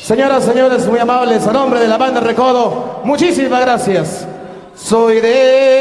Señoras, señores, muy amables, a nombre de la banda Recodo, muchísimas gracias. Soy de